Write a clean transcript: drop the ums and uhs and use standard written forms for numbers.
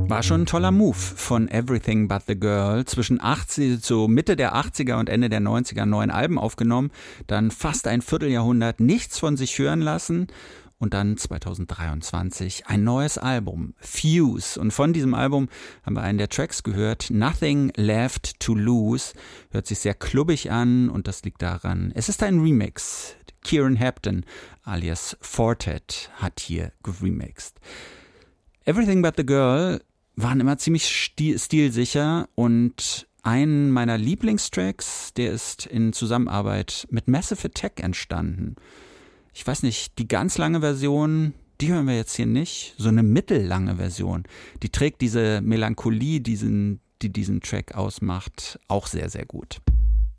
War schon ein toller Move von Everything But The Girl. Zwischen Mitte der 80er und Ende der 90er 9 Alben aufgenommen, dann fast ein Vierteljahrhundert nichts von sich hören lassen und dann 2023 ein neues Album, Fuse. Und von diesem Album haben wir einen der Tracks gehört, Nothing Left To Lose. Hört sich sehr klubbig an und das liegt daran, es ist ein Remix. Kieran Hampton alias Fortet hat hier geremixed. Everything But The Girl waren immer ziemlich stilsicher und ein meiner Lieblingstracks, der ist in Zusammenarbeit mit Massive Attack entstanden. Ich weiß nicht, die ganz lange Version, die hören wir jetzt hier nicht, so eine mittellange Version, die trägt diese Melancholie, die diesen Track ausmacht, auch sehr, sehr gut.